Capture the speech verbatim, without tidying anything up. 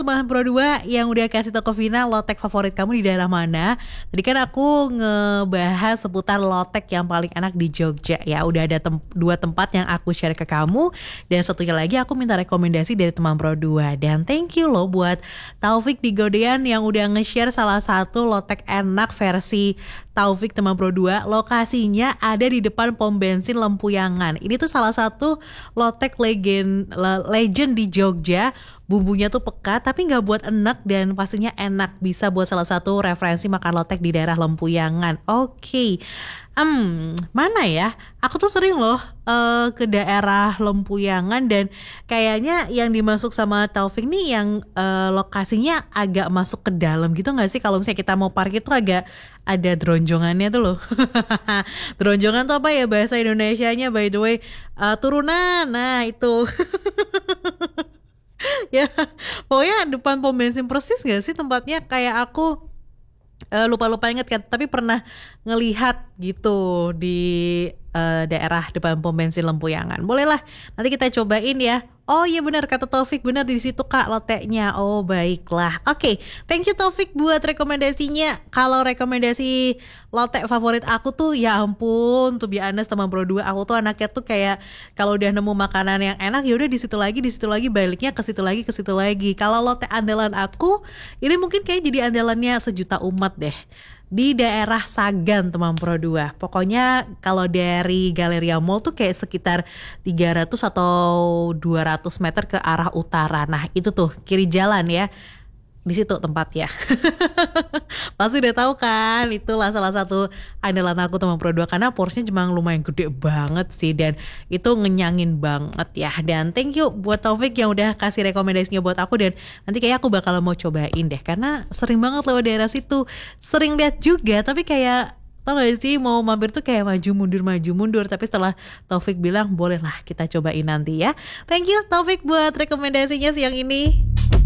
teman Pro dua yang udah kasih tau ke Vina lotek favorit kamu di daerah mana. Tadi kan aku ngebahas seputar lotek yang paling enak di Jogja ya. Udah ada tem- dua tempat yang aku share ke kamu. Dan satunya lagi aku minta rekomendasi dari teman Pro dua. Dan thank you loh buat Taufik di Godean yang udah nge-share salah satu lotek enak versi Taufik teman Pro dua. Lokasinya ada di depan pom bensin Lempuyangan. Ini tuh salah satu lotek legend, legend di Jogja. Bumbunya tuh pekat tapi gak buat enek dan pastinya enak. Bisa buat salah satu referensi makan lotek di daerah Lempuyangan. Oke, okay. Hmm, mana ya? Aku tuh sering loh uh, ke daerah Lempuyangan dan kayaknya yang dimasuk sama Taufik nih yang uh, lokasinya agak masuk ke dalam gitu gak sih? Kalau misalnya kita mau parkir tuh agak ada dronjongannya tuh loh. Dronjongan tuh apa ya bahasa Indonesianya by the way? Uh, turunan, nah itu. Ya, pokoknya depan pom bensin persis gak sih tempatnya? Kayak aku uh, lupa-lupa inget kan, tapi pernah ngelihat gitu di uh, daerah depan pom bensin Lempuyangan. Bolehlah, nanti kita cobain ya. Oh iya benar kata Taufik, benar di situ Kak loteknya. Oh baiklah. Oke, okay. Thank you Taufik buat rekomendasinya. Kalau rekomendasi lotek favorit aku tuh ya ampun, to be honest teman Pro dua, aku tuh anaknya tuh kayak kalau udah nemu makanan yang enak ya udah di situ lagi, di situ lagi, baliknya ke situ lagi, ke situ lagi. Kalau lotek andalan aku, ini mungkin kayak jadi andalannya sejuta umat deh. Di daerah Sagan teman Pro dua. Pokoknya kalau dari Galeria Mall tuh kayak sekitar tiga ratus atau dua ratus meter ke arah utara. Nah itu tuh kiri jalan ya. Di situ tempatnya. Pasti udah tahu kan, itulah salah satu andalan aku teman Pro dua karena porsinya cuma lumayan gede banget sih dan itu ngenyangin banget ya. Dan thank you buat Taufik yang udah kasih rekomendasinya buat aku dan nanti kayak aku bakal mau cobain deh karena sering banget lewat daerah situ. Sering lihat juga tapi kayak tau gak sih mau mampir tuh kayak maju mundur maju mundur tapi setelah Taufik bilang bolehlah kita cobain nanti ya. Thank you Taufik buat rekomendasinya siang ini.